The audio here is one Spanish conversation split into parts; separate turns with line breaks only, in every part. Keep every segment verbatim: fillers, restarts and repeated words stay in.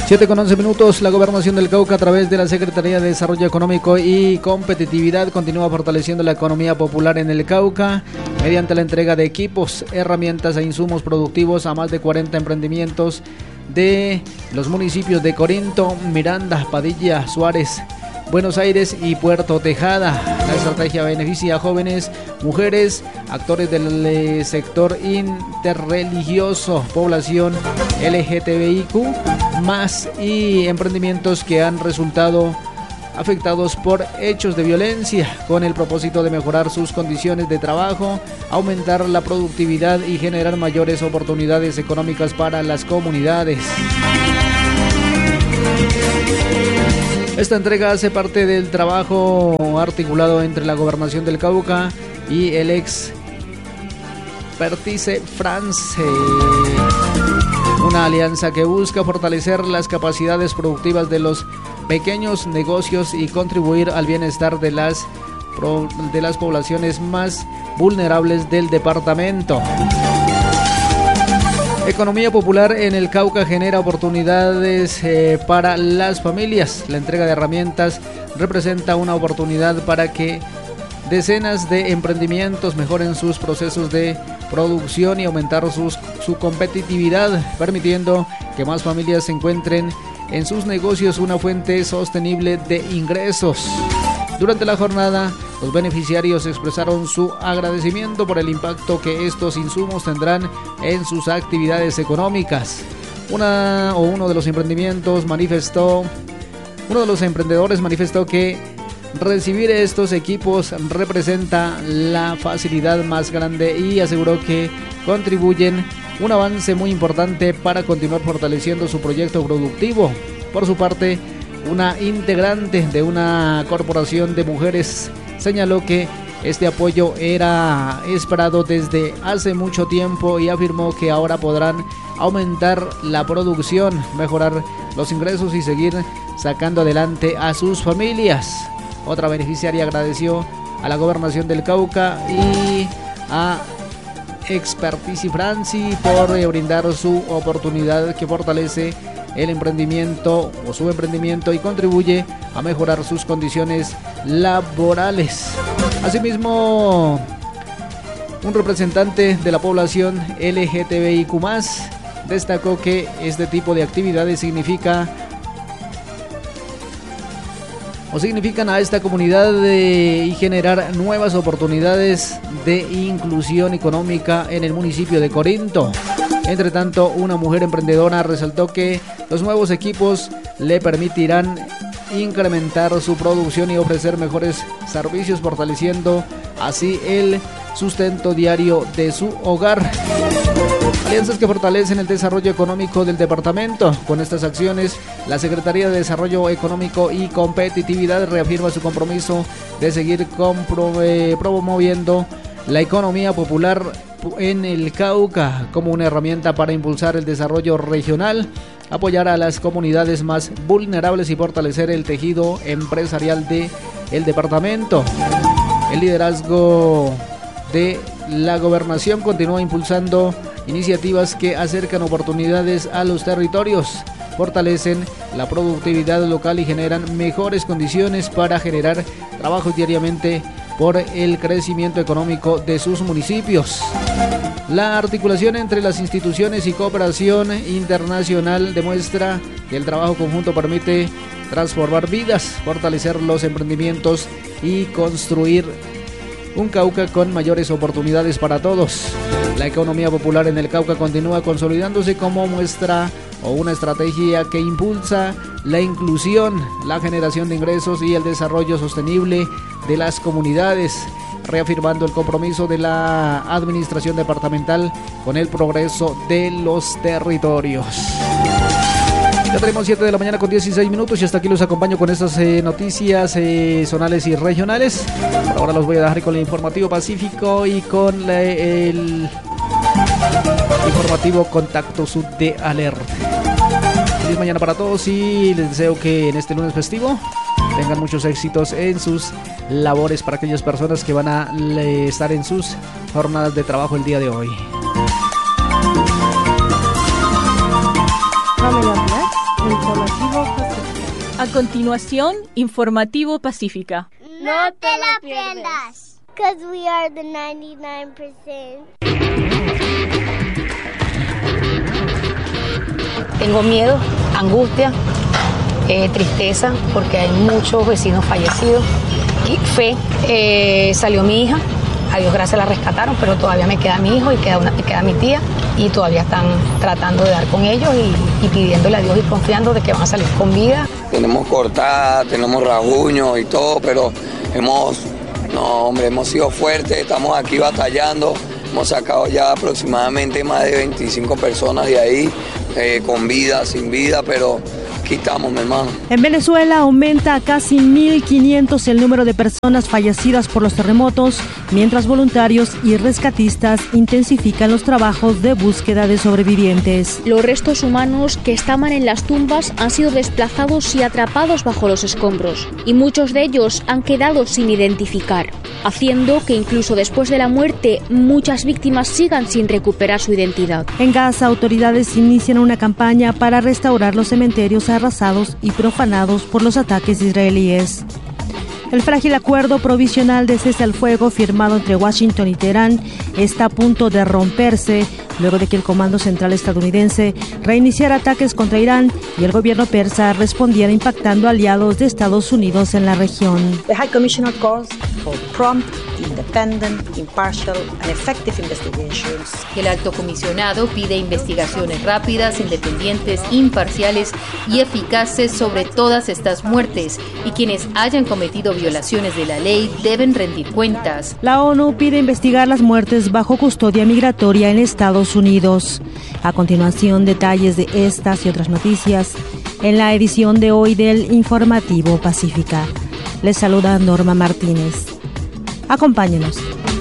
siete con once minutos, la Gobernación del Cauca a través de la Secretaría de Desarrollo Económico y Competitividad continúa fortaleciendo la economía popular en el Cauca mediante la entrega de equipos, herramientas e insumos productivos a más de cuarenta emprendimientos de los municipios de Corinto, Miranda, Padilla, Suárez, Buenos Aires y Puerto Tejada. La estrategia beneficia a jóvenes, mujeres, actores del sector interreligioso, población L G T B I Q más y emprendimientos que han resultado afectados por hechos de violencia, con el propósito de mejorar sus condiciones de trabajo, aumentar la productividad y generar mayores oportunidades económicas para las comunidades. Esta entrega hace parte del trabajo articulado entre la Gobernación del Cauca y el ex Expertise France, una alianza que busca fortalecer las capacidades productivas de los pequeños negocios y contribuir al bienestar de las, de las poblaciones más vulnerables del departamento. Economía popular en el Cauca genera oportunidades eh, para las familias. La entrega de herramientas representa una oportunidad para que decenas de emprendimientos mejoren sus procesos de producción y aumentar sus, su competitividad, permitiendo que más familias encuentren en sus negocios una fuente sostenible de ingresos. Durante la jornada, los beneficiarios expresaron su agradecimiento por el impacto que estos insumos tendrán en sus actividades económicas. Una o uno de los emprendimientos manifestó, uno de los emprendedores manifestó que recibir estos equipos representa la facilidad más grande y aseguró que contribuyen un avance muy importante para continuar fortaleciendo su proyecto productivo. Por su parte, una integrante de una corporación de mujeres señaló que este apoyo era esperado desde hace mucho tiempo y afirmó que ahora podrán aumentar la producción, mejorar los ingresos y seguir sacando adelante a sus familias. Otra beneficiaria agradeció a la Gobernación del Cauca y a Expertise France por brindar su oportunidad que fortalece el emprendimiento o su emprendimiento y contribuye a mejorar sus condiciones laborales. Asimismo, un representante de la población L G T B I Q más, destacó que este tipo de actividades significa o significan a esta comunidad de, y generar nuevas oportunidades de inclusión económica en el municipio de Corinto. Entre tanto, una mujer emprendedora resaltó que los nuevos equipos le permitirán incrementar su producción y ofrecer mejores servicios, fortaleciendo así el sustento diario de su hogar. Alianzas que fortalecen el desarrollo económico del departamento. Con estas acciones, la Secretaría de Desarrollo Económico y Competitividad reafirma su compromiso de seguir compro- promoviendo la economía popular en el Cauca como una herramienta para impulsar el desarrollo regional, apoyar a las comunidades más vulnerables y fortalecer el tejido empresarial de el departamento. El liderazgo de la gobernación continúa impulsando iniciativas que acercan oportunidades a los territorios, fortalecen la productividad local y generan mejores condiciones para generar trabajo diariamente por el crecimiento económico de sus municipios. La articulación entre las instituciones y cooperación internacional demuestra que el trabajo conjunto permite transformar vidas, fortalecer los emprendimientos y construir un Cauca con mayores oportunidades para todos. La economía popular en el Cauca continúa consolidándose como muestra o una estrategia que impulsa la inclusión, la generación de ingresos y el desarrollo sostenible de las comunidades, reafirmando el compromiso de la administración departamental con el progreso de los territorios. Ya tenemos siete de la mañana con dieciséis minutos y hasta aquí los acompaño con estas eh, noticias eh, zonales y regionales. Por ahora los voy a dejar con el informativo Pacífico y con la, el informativo Contacto Sud de Alerta. Feliz mañana para todos y les deseo que en este lunes festivo tengan muchos éxitos en sus labores para aquellas personas que van a le, estar en sus jornadas de trabajo el día de hoy.
Pamela Black, informativo. A continuación, Informativo Pacífica.
No te la pierdas. Because we are the ninety-nine percent.
Tengo miedo, angustia, eh, tristeza, porque hay muchos vecinos fallecidos. Y fe, eh, salió mi hija. A Dios gracias la rescataron, pero todavía me queda mi hijo y queda, una, queda mi tía. Y todavía están tratando de dar con ellos y, y pidiéndole a Dios y confiando de que van a salir con vida.
Tenemos cortadas, tenemos rasguños y todo, pero hemos, no, hombre, hemos sido fuertes, estamos aquí batallando. Hemos sacado ya aproximadamente más de veinticinco personas de ahí, eh, con vida, sin vida, pero aquí estamos, mi hermano.
En Venezuela aumenta a casi mil quinientos el número de personas fallecidas por los terremotos, mientras voluntarios y rescatistas intensifican los trabajos de búsqueda de sobrevivientes.
Los restos humanos que estaban en las tumbas han sido desplazados y atrapados bajo los escombros, y muchos de ellos han quedado sin identificar, haciendo que incluso después de la muerte muchas víctimas sigan sin recuperar su identidad.
En Gaza, autoridades inician una campaña para restaurar los cementerios arrasados y profanados por los ataques israelíes. El frágil acuerdo provisional de cese al fuego firmado entre Washington y Teherán está a punto de romperse luego de que el Comando Central estadounidense reiniciara ataques contra Irán y el gobierno persa respondiera impactando aliados de Estados Unidos en la región.
The High Commissioner calls for prompt, independent, impartial and effective investigations.
El alto comisionado pide investigaciones rápidas, independientes, imparciales y eficaces sobre todas estas muertes, y quienes hayan cometido violaciones de la ley deben rendir cuentas.
La ONU pide investigar las muertes bajo custodia migratoria en Estados Unidos. A continuación, detalles de estas y otras noticias en la edición de hoy del Informativo Pacífica. Les saluda Norma Martínez. Acompáñenos.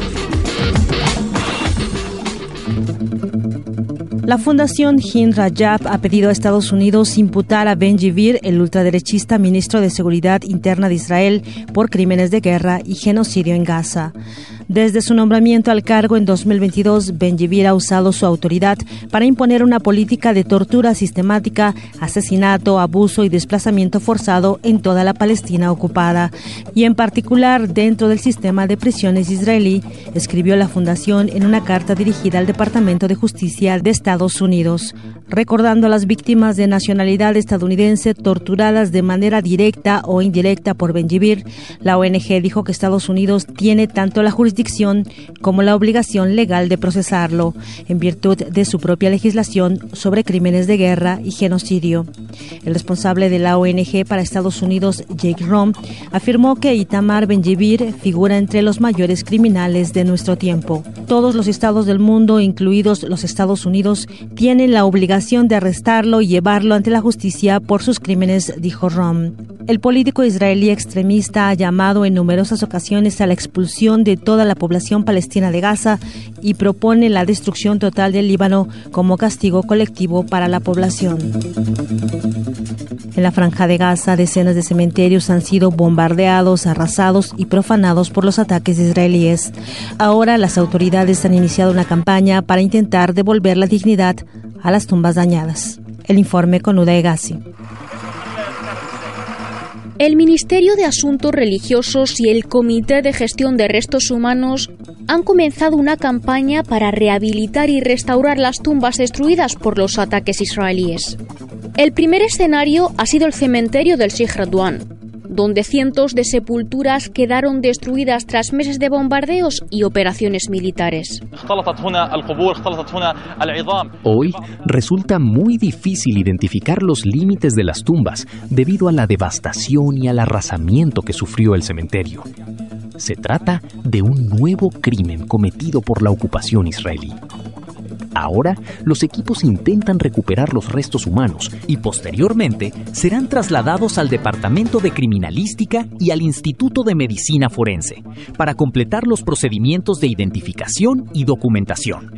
La Fundación Hind Rajab ha pedido a Estados Unidos imputar a Ben-Gvir, el ultraderechista ministro de Seguridad Interna de Israel, por crímenes de guerra y genocidio en Gaza. Desde su nombramiento al cargo en dos mil veintidós, Ben-Gvir ha usado su autoridad para imponer una política de tortura sistemática, asesinato, abuso y desplazamiento forzado en toda la Palestina ocupada, y en particular dentro del sistema de prisiones israelí, escribió la Fundación en una carta dirigida al Departamento de Justicia de Estados Unidos, recordando a las víctimas de nacionalidad estadounidense torturadas de manera directa o indirecta por Ben-Gvir. La O N G dijo que Estados Unidos tiene tanto la jurisdicción como la obligación legal de procesarlo, en virtud de su propia legislación sobre crímenes de guerra y genocidio. El responsable de la O N G para Estados Unidos, Jake Rom, afirmó que Itamar Ben-Gvir figura entre los mayores criminales de nuestro tiempo. Todos los estados del mundo, incluidos los Estados Unidos, tienen la obligación de arrestarlo y llevarlo ante la justicia por sus crímenes, dijo Rom. El político israelí extremista ha llamado en numerosas ocasiones a la expulsión de toda la población palestina de Gaza y propone la destrucción total del Líbano como castigo colectivo para la población. En la Franja de Gaza, decenas de cementerios han sido bombardeados, arrasados y profanados por los ataques israelíes. Ahora las autoridades han iniciado una campaña para intentar devolver la dignidad a las tumbas dañadas. El informe con Uday Gassi.
El Ministerio de Asuntos Religiosos y el Comité de Gestión de Restos Humanos han comenzado una campaña para rehabilitar y restaurar las tumbas destruidas por los ataques israelíes. El primer escenario ha sido el cementerio del Sheikh Radwan, donde cientos de sepulturas quedaron destruidas tras meses de bombardeos y operaciones militares.
Hoy resulta muy difícil identificar los límites de las tumbas debido a la devastación y al arrasamiento que sufrió el cementerio. Se trata de un nuevo crimen cometido por la ocupación israelí. Ahora, los equipos intentan recuperar los restos humanos y posteriormente serán trasladados al Departamento de Criminalística y al Instituto de Medicina Forense para completar los procedimientos de identificación y documentación.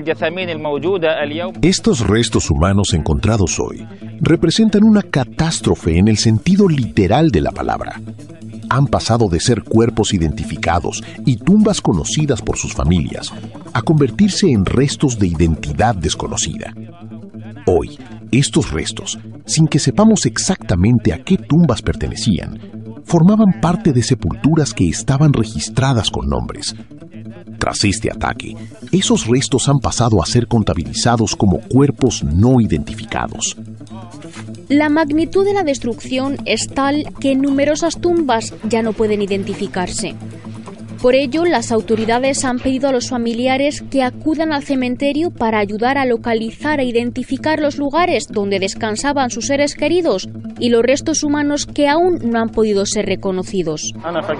Estos restos humanos encontrados hoy representan una catástrofe en el sentido literal de la palabra. Han pasado de ser cuerpos identificados y tumbas conocidas por sus familias a convertirse en restos de identidad desconocida. Hoy, Estos restos, sin que sepamos exactamente a qué tumbas pertenecían, formaban parte de sepulturas que estaban registradas con nombres. Tras este ataque, esos restos han pasado a ser contabilizados como cuerpos no identificados.
La magnitud de la destrucción es tal que numerosas tumbas ya no pueden identificarse. Por ello, las autoridades han pedido a los familiares que acudan al cementerio para ayudar a localizar e identificar los lugares donde descansaban sus seres queridos y los restos humanos que aún no han podido ser reconocidos.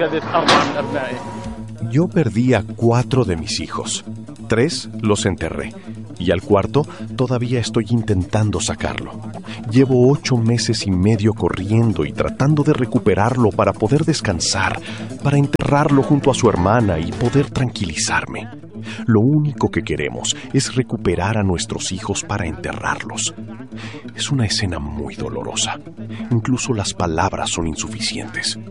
Yo perdí a cuatro de mis hijos. Tres los enterré y al cuarto todavía estoy intentando sacarlo. Llevo ocho meses y medio corriendo y tratando de recuperarlo para poder descansar, para enterrarlo junto a su hermana y poder tranquilizarme. Lo único que queremos es recuperar a nuestros hijos para enterrarlos. Es una escena muy dolorosa. Incluso las palabras son insuficientes.